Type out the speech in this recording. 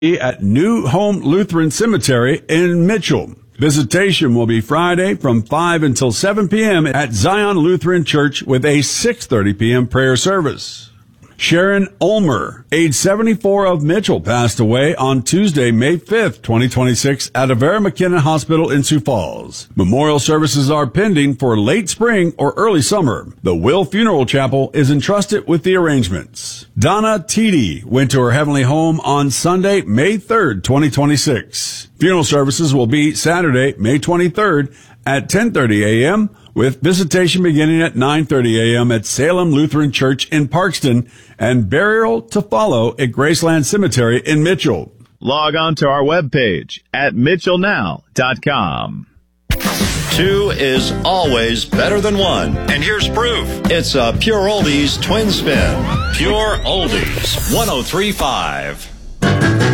at New Home Lutheran Cemetery in Mitchell. Visitation will be Friday from 5 until 7 p.m. at Zion Lutheran Church with a 6:30 p.m. prayer service. Sharon Ulmer, age 74 of Mitchell, passed away on Tuesday, May 5th, 2026 at Avera McKinnon Hospital in Sioux Falls. Memorial services are pending for late spring or early summer. The Will Funeral Chapel is entrusted with the arrangements. Donna Teedy went to her heavenly home on Sunday, May 3rd, 2026. Funeral services will be Saturday, May 23rd at 10:30 a.m., with visitation beginning at 9:30 a.m. at Salem Lutheran Church in Parkston and burial to follow at Graceland Cemetery in Mitchell. Log on to our webpage at mitchellnow.com. 2 is always better than 1. And here's proof. It's a Pure Oldies twin spin. Pure Oldies 103.5.